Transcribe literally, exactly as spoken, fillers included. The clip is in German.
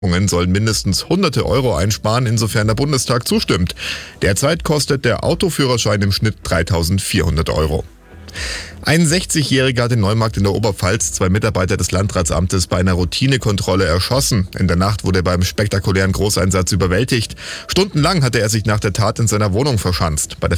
sollen mindestens hunderte Euro einsparen, insofern der Bundestag zustimmt. Derzeit kostet der Autoführerschein im Schnitt dreitausendvierhundert Euro. Ein sechzigjähriger hat in Neumarkt in der Oberpfalz zwei Mitarbeiter des Landratsamtes bei einer Routinekontrolle erschossen. In der Nacht wurde er beim spektakulären Großeinsatz überwältigt. Stundenlang hatte er sich nach der Tat in seiner Wohnung verschanzt. Bei der